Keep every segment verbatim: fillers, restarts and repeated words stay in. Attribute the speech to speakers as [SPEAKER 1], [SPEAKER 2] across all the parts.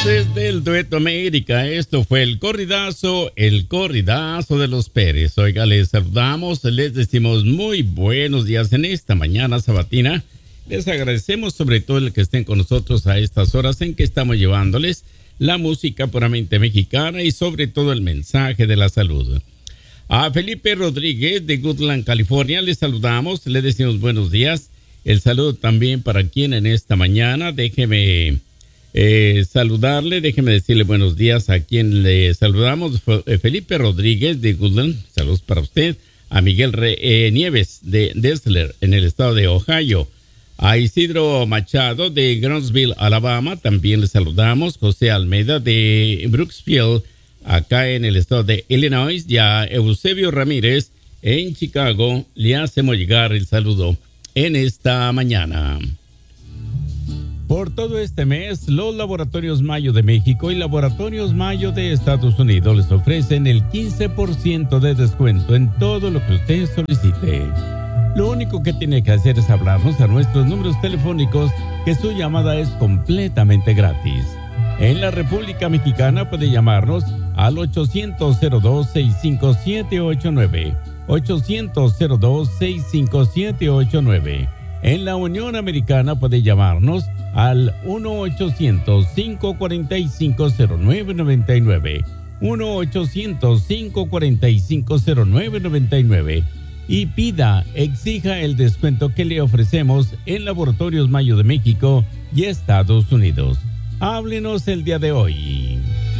[SPEAKER 1] voces del Dueto América. Esto fue el corridazo, el corridazo de los Pérez. Oiga, les saludamos, les decimos muy buenos días en esta mañana sabatina. Les agradecemos sobre todo el que estén con nosotros a estas horas en que estamos llevándoles la música puramente mexicana y sobre todo el mensaje de la salud. A Felipe Rodríguez de Goodland, California, les saludamos, les decimos buenos días. El saludo también para quien en esta mañana, déjeme eh, saludarle, déjeme decirle buenos días a quien le saludamos, Felipe Rodríguez de Goodland, saludos para usted, a Miguel Re, eh, Nieves de Dessler en el estado de Ohio, a Isidro Machado de Grantsville, Alabama, también le saludamos, José Almeida de Brooksville, acá en el estado de Illinois, y a Eusebio Ramírez en Chicago, le hacemos llegar el saludo en esta mañana. Por todo este mes, los Laboratorios Mayo de México y Laboratorios Mayo de Estados Unidos les ofrecen el quince por ciento de descuento en todo lo que usted solicite. Lo único que tiene que hacer es hablarnos a nuestros números telefónicos, que su llamada es completamente gratis. En la República Mexicana puede llamarnos al ochocientos cero dos, sesenta y cinco siete ocho nueve. ochocientos cero dos, sesenta y cinco siete ocho nueve. En la Unión Americana puede llamarnos al uno ochocientos, cinco cuatro cinco, cero nueve nueve nueve. uno ochocientos, cinco cuatro cinco, cero nueve nueve nueve. Y pida, exija el descuento que le ofrecemos en Laboratorios Mayo de México y Estados Unidos. Háblenos el día de hoy.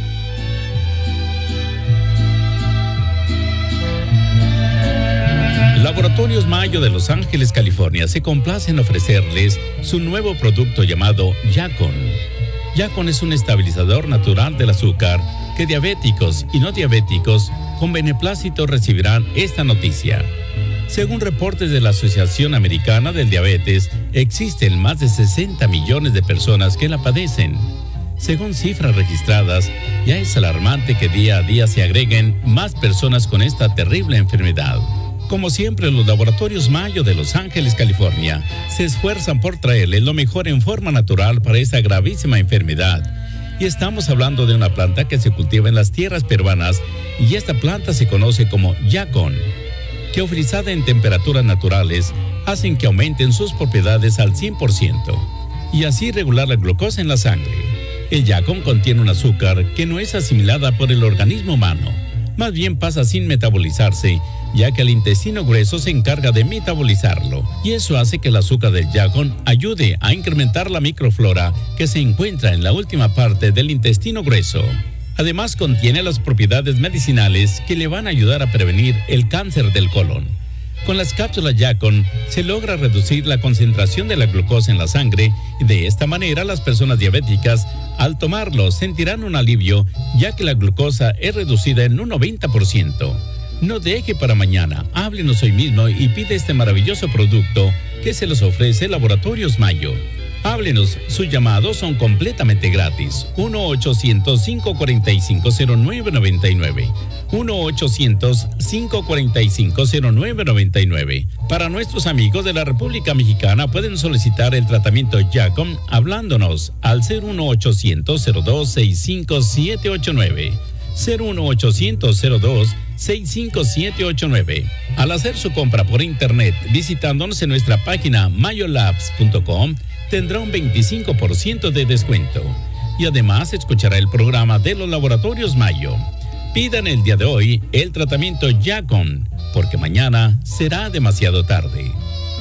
[SPEAKER 1] Laboratorios Mayo de Los Ángeles, California, se complace en ofrecerles su nuevo producto llamado Yacon. Yacon es un estabilizador natural del azúcar que diabéticos y no diabéticos con beneplácito recibirán esta noticia. Según reportes de la Asociación Americana del Diabetes, existen más de sesenta millones de personas que la padecen. Según cifras registradas, ya es alarmante que día a día se agreguen más personas con esta terrible enfermedad. Como siempre, los Laboratorios Mayo de Los Ángeles, California, se esfuerzan por traerles lo mejor en forma natural para esta gravísima enfermedad. Y estamos hablando de una planta que se cultiva en las tierras peruanas, y esta planta se conoce como Yacon, que utilizada en temperaturas naturales, hacen que aumenten sus propiedades al cien por ciento, y así regular la glucosa en la sangre. El Yacon contiene un azúcar que no es asimilada por el organismo humano, más bien pasa sin metabolizarse, ya que el intestino grueso se encarga de metabolizarlo, y eso hace que el azúcar del Yacon ayude a incrementar la microflora que se encuentra en la última parte del intestino grueso. Además, contiene las propiedades medicinales que le van a ayudar a prevenir el cáncer del colon. Con las cápsulas Yacon se logra reducir la concentración de la glucosa en la sangre, y de esta manera las personas diabéticas, al tomarlo, sentirán un alivio, ya que la glucosa es reducida en un noventa por ciento. No deje para mañana, háblenos hoy mismo y pide este maravilloso producto que se los ofrece Laboratorios Mayo. Háblenos, sus llamados son completamente gratis. uno ochocientos, cinco cuatro cinco, cero nueve nueve nueve. uno ochocientos, cinco cuatro cinco, cero nueve nueve nueve. Para nuestros amigos de la República Mexicana pueden solicitar el tratamiento Yacon hablándonos al cero uno ochocientos, cero dos, sesenta y cinco siete ocho nueve. cero uno ochocientos, cero dos, sesenta y cinco siete ocho nueve. Al hacer su compra por internet visitándonos en nuestra página mayolabs punto com, tendrá un veinticinco por ciento de descuento. Y además escuchará el programa de los Laboratorios Mayo. Pidan el día de hoy el tratamiento Yacon, porque mañana será demasiado tarde.